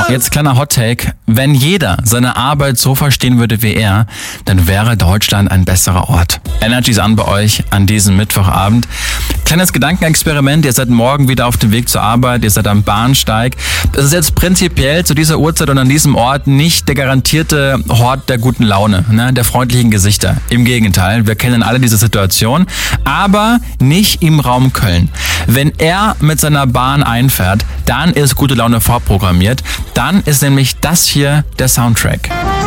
Jetzt kleiner Hot-Take. Wenn jeder seine Arbeit so verstehen würde wie er, dann wäre Deutschland ein besserer Ort. Energy ist an bei euch an diesem Mittwochabend. Kleines Gedankenexperiment. Ihr seid morgen wieder auf dem Weg zur Arbeit. Ihr seid am Bahnsteig. Das ist jetzt prinzipiell zu dieser Uhrzeit und an diesem Ort nicht der garantierte Hort der guten Laune, der freundlichen Gesichter. Im Gegenteil, wir kennen alle diese Situation. Aber nicht im Raum Köln. Wenn er mit seiner Bahn einfährt, dann ist gute Laune vorprogrammiert. Dann ist nämlich das hier der Soundtrack.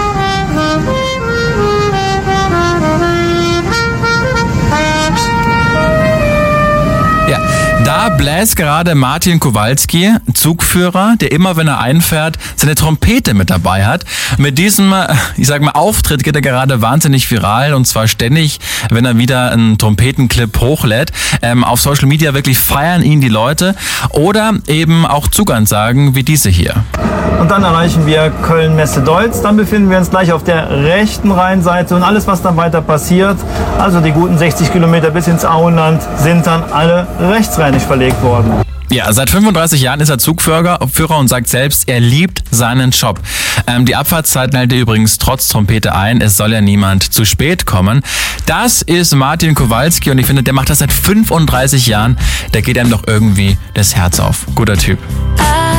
Ja, da bläst gerade Martin Kowalski, Zugführer, der immer, wenn er einfährt, seine Trompete mit dabei hat. Mit diesem, Auftritt geht er gerade wahnsinnig viral und zwar ständig, wenn er wieder einen Trompetenclip hochlädt. Auf Social Media wirklich feiern ihn die Leute oder eben auch Zugansagen wie diese hier. Und dann erreichen wir Köln-Messe-Deutz. Dann befinden wir uns gleich auf der rechten Rheinseite und alles, was dann weiter passiert, also die guten 60 Kilometer bis ins Auenland, sind dann alle rechtsrheinig verlegt worden. Ja, seit 35 Jahren ist er Zugführer und sagt selbst, er liebt seinen Job. Die Abfahrtszeiten hält er übrigens trotz Trompete ein. Es soll ja niemand zu spät kommen. Das ist Martin Kowalski und ich finde, der macht das seit 35 Jahren. Da geht einem doch irgendwie das Herz auf. Guter Typ.